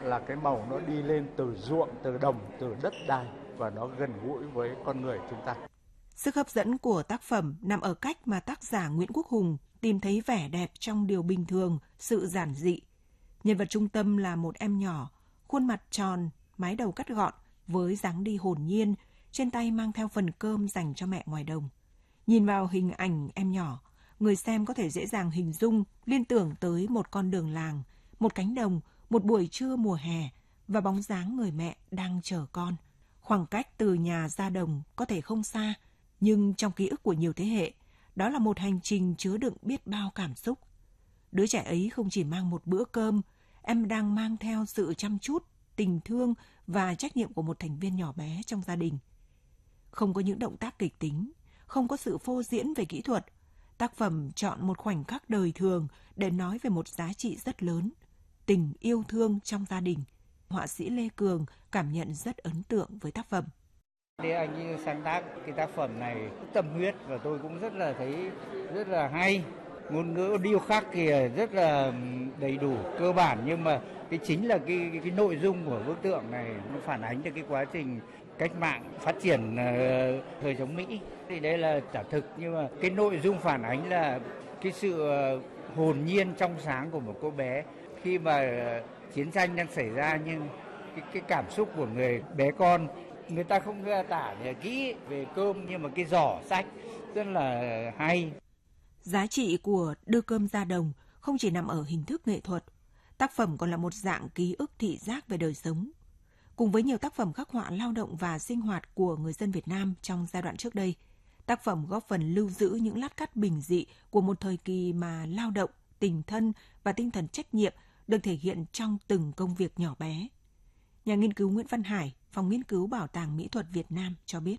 là cái màu nó đi lên từ ruộng, từ đồng, từ đất đai và nó gần gũi với con người chúng ta. Sức hấp dẫn của tác phẩm nằm ở cách mà tác giả Nguyễn Quốc Hùng tìm thấy vẻ đẹp trong điều bình thường, sự giản dị. Nhân vật trung tâm là một em nhỏ, khuôn mặt tròn, mái đầu cắt gọn, với dáng đi hồn nhiên, trên tay mang theo phần cơm dành cho mẹ ngoài đồng. Nhìn vào hình ảnh em nhỏ, người xem có thể dễ dàng hình dung, liên tưởng tới một con đường làng, một cánh đồng, một buổi trưa mùa hè và bóng dáng người mẹ đang chờ con. Khoảng cách từ nhà ra đồng có thể không xa, nhưng trong ký ức của nhiều thế hệ, đó là một hành trình chứa đựng biết bao cảm xúc. Đứa trẻ ấy không chỉ mang một bữa cơm, em đang mang theo sự chăm chút, tình thương và trách nhiệm của một thành viên nhỏ bé trong gia đình. Không có những động tác kịch tính, không có sự phô diễn về kỹ thuật. Tác phẩm chọn một khoảnh khắc đời thường để nói về một giá trị rất lớn, tình yêu thương trong gia đình. Họa sĩ Lê Cường cảm nhận rất ấn tượng với tác phẩm. Anh ấy sáng tác cái tác phẩm này tâm huyết và tôi cũng thấy rất là hay. Ngôn ngữ điêu khắc thì rất là đầy đủ, cơ bản, nhưng mà cái chính là cái nội dung của bức tượng này nó phản ánh được cái quá trình cách mạng phát triển thời chống Mỹ. Thì đây là giả thực, nhưng mà cái nội dung phản ánh là cái sự hồn nhiên trong sáng của một cô bé khi mà chiến tranh đang xảy ra, nhưng cái cảm xúc của người bé con, người ta không tả kỹ về cơm, nhưng mà cái giỏ sách rất là hay. Giá trị của đưa cơm ra đồng không chỉ nằm ở hình thức nghệ thuật, tác phẩm còn là một dạng ký ức thị giác về đời sống. Cùng với nhiều tác phẩm khắc họa lao động và sinh hoạt của người dân Việt Nam trong giai đoạn trước đây, tác phẩm góp phần lưu giữ những lát cắt bình dị của một thời kỳ mà lao động, tình thân và tinh thần trách nhiệm được thể hiện trong từng công việc nhỏ bé. Nhà nghiên cứu Nguyễn Văn Hải, Phòng Nghiên cứu Bảo tàng Mỹ thuật Việt Nam cho biết.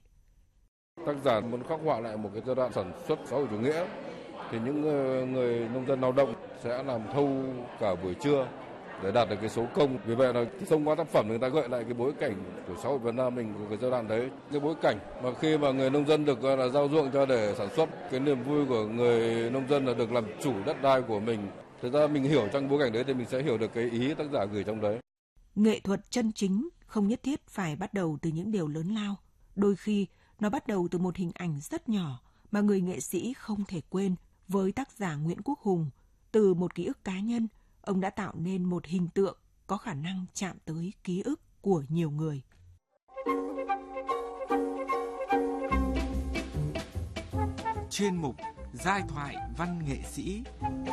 Tác giả muốn khắc họa lại một cái giai đoạn sản xuất xã hội chủ nghĩa, thì những người nông dân lao động sẽ làm thâu cả buổi trưa để đạt được cái số công. Vì vậy là thông qua tác phẩm người ta gợi lại cái bối cảnh của xã hội Việt Nam mình của cái giai đoạn đấy, cái bối cảnh mà khi mà người nông dân được là giao ruộng cho để sản xuất, cái niềm vui của người nông dân là được làm chủ đất đai của mình. Thực ra mình hiểu trong bối cảnh đấy thì mình sẽ hiểu được cái ý tác giả gửi trong đấy. Nghệ thuật chân chính không nhất thiết phải bắt đầu từ những điều lớn lao. Đôi khi nó bắt đầu từ một hình ảnh rất nhỏ mà người nghệ sĩ không thể quên. Với tác giả Nguyễn Quốc Hùng, từ một ký ức cá nhân, ông đã tạo nên một hình tượng có khả năng chạm tới ký ức của nhiều người. Chuyên mục Giai thoại văn nghệ sĩ.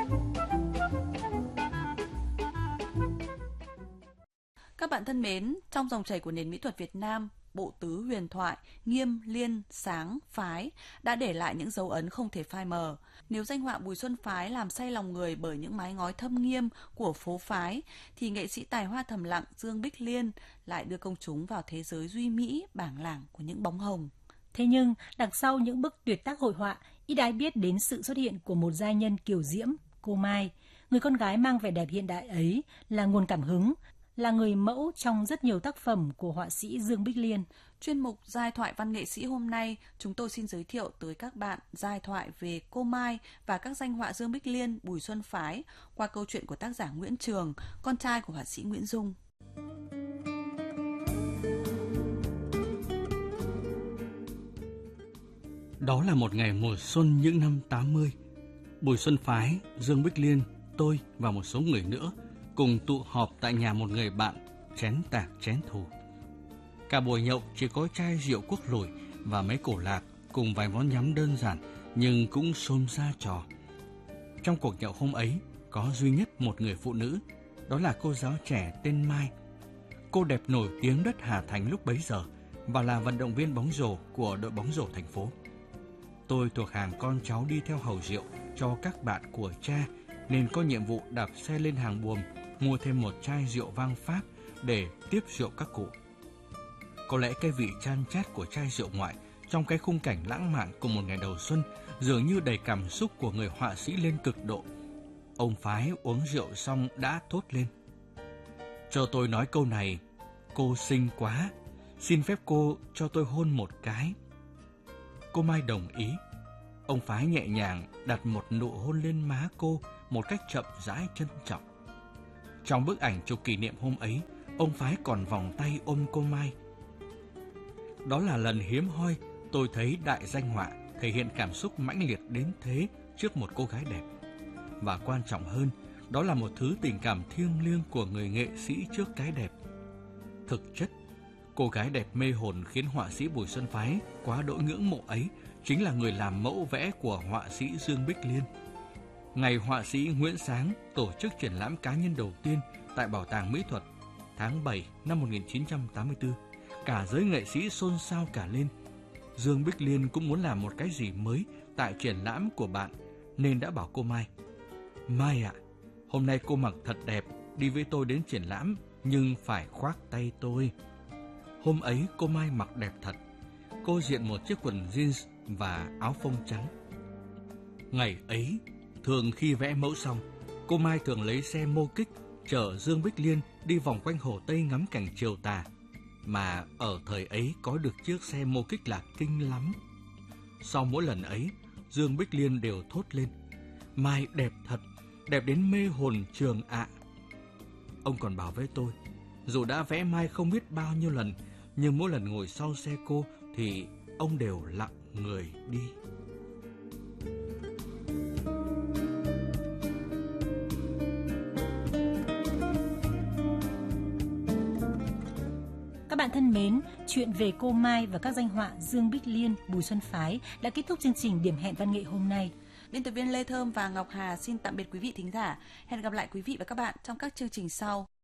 Các bạn thân mến, trong dòng chảy của nền mỹ thuật Việt Nam, bộ tứ huyền thoại, nghiêm, liên, sáng, phái đã để lại những dấu ấn không thể phai mờ. Nếu danh họa Bùi Xuân Phái làm say lòng người bởi những mái ngói thâm nghiêm của phố phái, thì nghệ sĩ tài hoa thầm lặng Dương Bích Liên lại đưa công chúng vào thế giới duy mỹ, bảng lảng của những bóng hồng. Thế nhưng, đằng sau những bức tuyệt tác hội họa, ít ai biết đến sự xuất hiện của một giai nhân kiều diễm, cô Mai. Người con gái mang vẻ đẹp hiện đại ấy là nguồn cảm hứng, là người mẫu trong rất nhiều tác phẩm của họa sĩ Dương Bích Liên. Chuyên mục Giai thoại văn nghệ sĩ hôm nay, chúng tôi xin giới thiệu tới các bạn giai thoại về cô Mai và các danh họa Dương Bích Liên, Bùi Xuân Phái qua câu chuyện của tác giả Nguyễn Trường, con trai của họa sĩ Nguyễn Dung. Đó là một ngày mùa xuân những năm 80. Bùi Xuân Phái, Dương Bích Liên, tôi và một số người nữa cùng tụ họp tại nhà một người bạn, chén tạc chén thù. Cả buổi nhậu chỉ có chai rượu quốc lủi và mấy cổ lạc cùng vài món nhắm đơn giản nhưng cũng xôm ra trò. Trong cuộc nhậu hôm ấy có duy nhất một người phụ nữ, đó là cô giáo trẻ tên Mai. Cô đẹp nổi tiếng đất Hà Thành lúc bấy giờ và là vận động viên bóng rổ của đội bóng rổ thành phố. Tôi thuộc hàng con cháu đi theo hầu rượu cho các bạn của cha, nên có nhiệm vụ đạp xe lên hàng buồm mua thêm một chai rượu vang Pháp để tiếp rượu các cụ. Có lẽ cái vị chan chát của chai rượu ngoại trong cái khung cảnh lãng mạn của một ngày đầu xuân dường như đầy cảm xúc của người họa sĩ lên cực độ. Ông Phái uống rượu xong đã thốt lên: "Cho tôi nói câu này, cô xinh quá, xin phép cô cho tôi hôn một cái." Cô Mai đồng ý. Ông Phái nhẹ nhàng đặt một nụ hôn lên má cô một cách chậm rãi trân trọng. Trong bức ảnh chụp kỷ niệm hôm ấy, ông Phái còn vòng tay ôm cô Mai. Đó là lần hiếm hoi tôi thấy đại danh họa thể hiện cảm xúc mãnh liệt đến thế trước một cô gái đẹp. Và quan trọng hơn, đó là một thứ tình cảm thiêng liêng của người nghệ sĩ trước cái đẹp. Thực chất, cô gái đẹp mê hồn khiến họa sĩ Bùi Xuân Phái quá đỗi ngưỡng mộ ấy chính là người làm mẫu vẽ của họa sĩ Dương Bích Liên. Ngày họa sĩ Nguyễn Sáng tổ chức triển lãm cá nhân đầu tiên tại Bảo tàng Mỹ thuật tháng 7 năm 1984, cả giới nghệ sĩ xôn xao cả lên. Dương Bích Liên cũng muốn làm một cái gì mới tại triển lãm của bạn, nên đã bảo cô Mai: Mai ạ, hôm nay cô mặc thật đẹp, đi với tôi đến triển lãm, nhưng phải khoác tay tôi. Hôm ấy cô Mai mặc đẹp thật. Cô diện một chiếc quần jeans và áo phông trắng. Ngày ấy, thường khi vẽ mẫu xong, cô Mai thường lấy xe mô kích chở Dương Bích Liên đi vòng quanh Hồ Tây ngắm cảnh chiều tà. Mà ở thời ấy có được chiếc xe mô kích là kinh lắm. Sau mỗi lần ấy, Dương Bích Liên đều thốt lên: Mai đẹp thật, đẹp đến mê hồn trường ạ. Ông còn bảo với tôi, dù đã vẽ Mai không biết bao nhiêu lần, nhưng mỗi lần ngồi sau xe cô thì ông đều lặng người đi. Các bạn thân mến, chuyện về cô Mai và các danh họa Dương Bích Liên, Bùi Xuân Phái đã kết thúc chương trình Điểm hẹn văn nghệ hôm nay. Biên tập viên Lê Thơm và Ngọc Hà xin tạm biệt quý vị thính giả. Hẹn gặp lại quý vị và các bạn trong các chương trình sau.